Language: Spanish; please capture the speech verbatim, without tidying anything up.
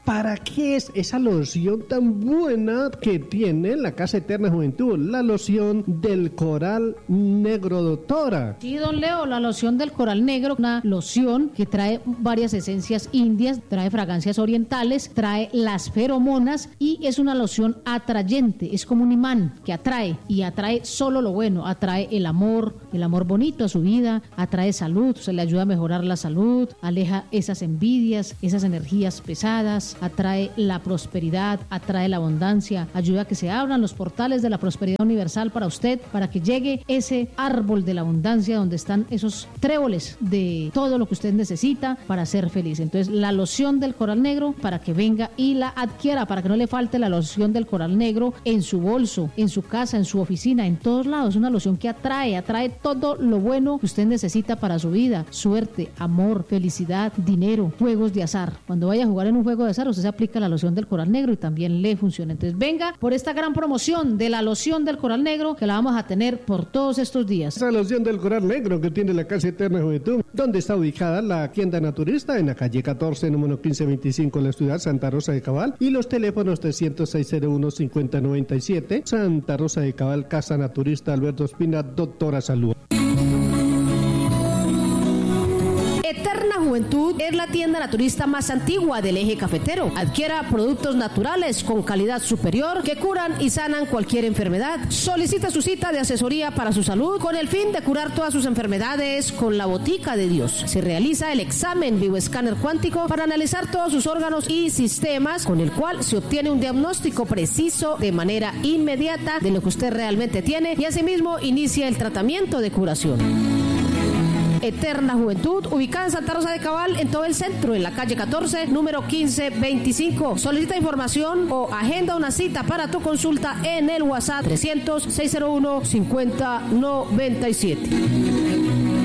¿Para qué es esa loción tan buena que tiene la Casa Eterna Juventud? La loción del coral negro, doctora. Sí, don Leo, la loción del coral negro, una loción que trae varias esencias indias, trae fragancias orientales, trae las feromonas y es una loción atrayente, es como un imán que atrae y atrae solo lo bueno, atrae el amor, el amor bonito a su vida, atrae salud, se le ayuda a mejorar la salud, aleja esas envidias, esas energías pesadas, atrae la prosperidad, atrae la abundancia, ayuda a que se abran los portales de la prosperidad universal para usted, para que llegue ese árbol de la abundancia donde están esos tréboles de todo lo que usted necesita para ser feliz. Entonces, la loción del coral negro, para que venga y la adquiera, para que no le falte la loción del coral negro en su bolso, en su casa, en su oficina, en todos lados. Es una loción que atrae, atrae todo lo bueno que usted necesita para su vida: suerte, amor, felicidad, dinero, juegos de azar. Cuando vaya a jugar en un juego de azar, usted se aplica la loción del coral negro y también le funciona. Entonces, venga por esta gran promoción de la loción del coral negro, que la vamos a tener por todos estos días. Esa loción del coral negro que tiene la Casa Eterna Juventud. ¿Dónde está ubicada la tienda naturista? En la calle catorce, número quince veinticinco, en la ciudad Santa Rosa de Cabal. Y los teléfonos trescientos seis cero uno cincuenta noventa y siete. Santa Rosa de Cabal, Casa Naturista Alberto Espina, doctora Salud. Eterna Juventud es la tienda naturista más antigua del eje cafetero. Adquiera productos naturales con calidad superior que curan y sanan cualquier enfermedad. Solicita su cita de asesoría para su salud con el fin de curar todas sus enfermedades con la botica de Dios. Se realiza el examen bioescáner cuántico para analizar todos sus órganos y sistemas, con el cual se obtiene un diagnóstico preciso de manera inmediata de lo que usted realmente tiene y asimismo inicia el tratamiento de curación. Eterna Juventud, ubicada en Santa Rosa de Cabal, en todo el centro, en la calle catorce, número quince veinticinco. Solicita información o agenda una cita para tu consulta en el WhatsApp trescientos seis cero uno cincuenta noventa y siete.